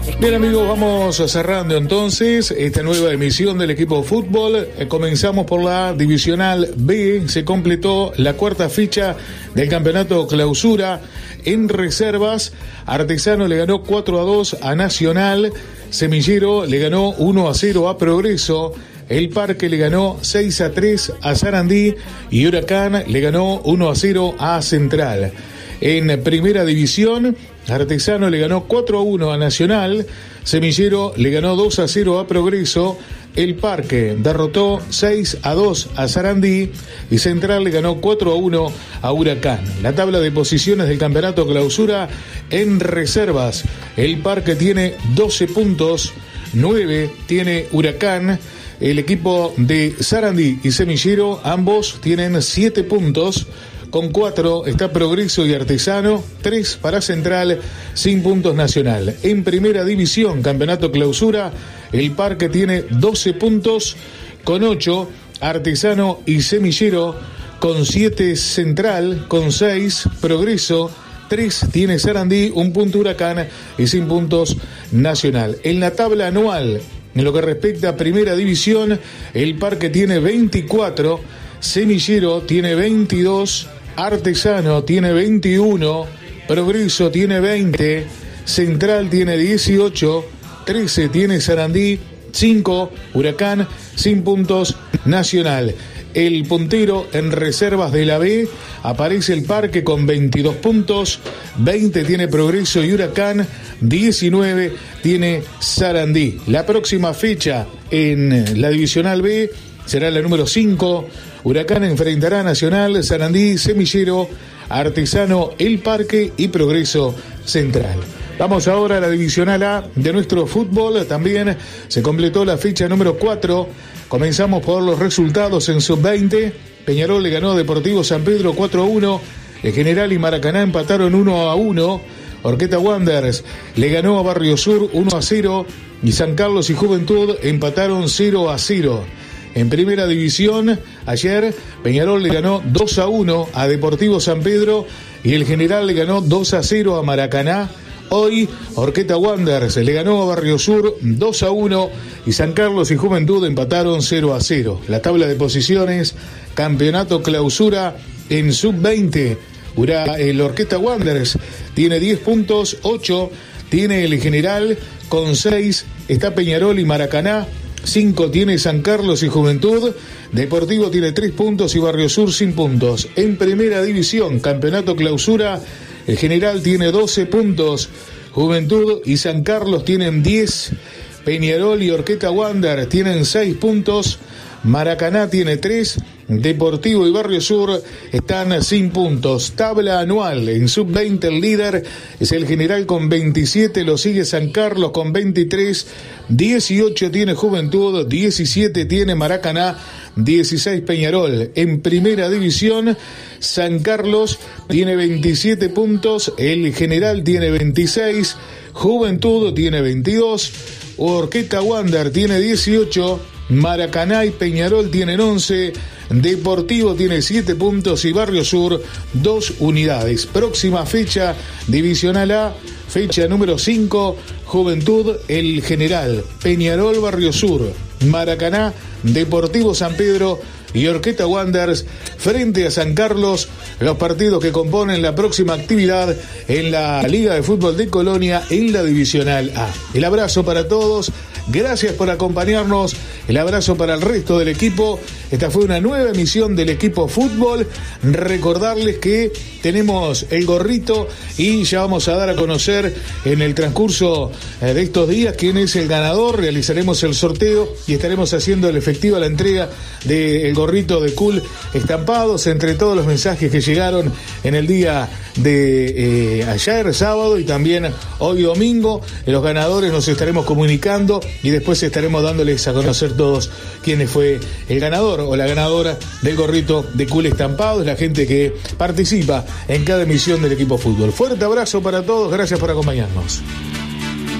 Bien amigos, vamos cerrando entonces esta nueva emisión del equipo fútbol. Comenzamos por la Divisional B. Se completó la cuarta fecha del campeonato clausura. En reservas, Artesano le ganó 4-2 a Nacional. Semillero le ganó 1-0 a Progreso. El Parque le ganó 6-3 a Sarandí. Y Huracán le ganó 1-0 a Central. En primera división, Artesano le ganó 4-1 a Nacional, Semillero le ganó 2-0 a Progreso, El Parque derrotó 6-2 a Sarandí y Central le ganó 4-1 a Huracán. La tabla de posiciones del campeonato clausura en reservas, El Parque tiene 12 puntos, 9 tiene Huracán. El equipo de Sarandí y Semillero ambos tienen 7 puntos. Con 4 está Progreso y Artesano, 3 para Central, sin puntos Nacional. En primera división, campeonato clausura, El Parque tiene 12 puntos, con 8 Artesano y Semillero, con 7 Central, con 6 Progreso, 3 tiene Sarandí, 1 punto Huracán y sin puntos Nacional. En la tabla anual, en lo que respecta a primera división, El Parque tiene 24, Semillero tiene 22, Artesano tiene 21, Progreso tiene 20, Central tiene 18, 13 tiene Sarandí, 5 Huracán, sin puntos Nacional. El puntero en reservas de la B aparece El Parque con 22 puntos, 20 tiene Progreso y Huracán, 19 tiene Sarandí. La próxima fecha en la Divisional B será la número 5. Huracán enfrentará a Nacional, Sarandí, Semillero, Artesano, El Parque y Progreso Central. Vamos ahora a la Divisional A de nuestro fútbol. También se completó la fecha número 4. Comenzamos por los resultados en sub-20. Peñarol le ganó a Deportivo San Pedro 4-1. El General y Maracaná empataron 1-1. Orqueta Wanderers le ganó a Barrio Sur 1-0. Y San Carlos y Juventud empataron 0-0. En primera división, ayer Peñarol le ganó 2-1 a Deportivo San Pedro y el General le ganó 2-0 a Maracaná. Hoy, Orqueta Wanderers le ganó a Barrio Sur 2-1 y San Carlos y Juventud empataron 0-0. La tabla de posiciones, campeonato clausura en sub-20. El Orqueta Wanderers tiene 10 puntos, 8 tiene el General, con 6 está Peñarol y Maracaná. 5 tiene San Carlos y Juventud, Deportivo tiene 3 puntos y Barrio Sur sin puntos. En primera división, campeonato clausura, el General tiene 12 puntos, Juventud y San Carlos tienen 10, Peñarol y Orqueta Wander tienen 6 puntos, Maracaná tiene 3, Deportivo y Barrio Sur están sin puntos. Tabla anual en sub-20, el líder es el General con 27, lo sigue San Carlos con 23, 18 tiene Juventud, 17 tiene Maracaná, 16 Peñarol. En primera división, San Carlos tiene 27 puntos, el General tiene 26, Juventud tiene 22, Orqueta Wander tiene 18, Maracaná y Peñarol tienen 11, Deportivo tiene 7 puntos y Barrio Sur 2 unidades. Próxima fecha, Divisional A, fecha número 5, Juventud, el General, Peñarol, Barrio Sur, Maracaná, Deportivo San Pedro y Orqueta Wanderers frente a San Carlos, los partidos que componen la próxima actividad en la Liga de Fútbol de Colonia en la Divisional A. El abrazo para todos, gracias por acompañarnos, el abrazo para el resto del equipo. Esta fue una nueva emisión del equipo fútbol. Recordarles que tenemos el gorrito y ya vamos a dar a conocer en el transcurso de estos días quién es el ganador. Realizaremos el sorteo y estaremos haciendo efectiva la entrega del gorrito de Cool estampados entre todos los mensajes que llegaron en el día de ayer, sábado, y también hoy domingo. Los ganadores nos estaremos comunicando y después estaremos dándoles a conocer todos quién fue el ganador o la ganadora del gorrito de Cool estampado. Es la gente que participa en cada emisión del equipo fútbol. Fuerte abrazo para todos, gracias por acompañarnos.